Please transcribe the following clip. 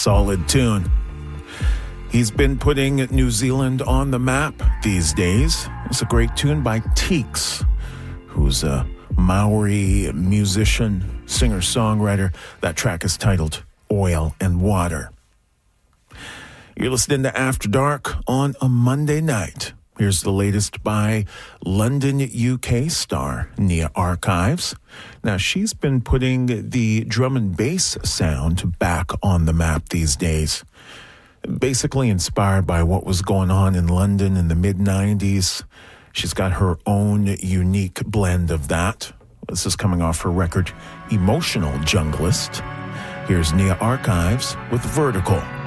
solid tune. He's been putting New Zealand on the map these days. It's a great tune by Teeks, who's a Maori musician, singer-songwriter. That track is titled Oil and Water. You're listening to After Dark on a Monday night. Here's the latest by London, UK star Nia Archives. Now, she's been putting the drum and bass sound back on the map these days. Basically inspired by what was going on in London in the mid-90s. She's got her own unique blend of that. This is coming off her record, Emotional Junglist. Here's Nia Archives with Vertical.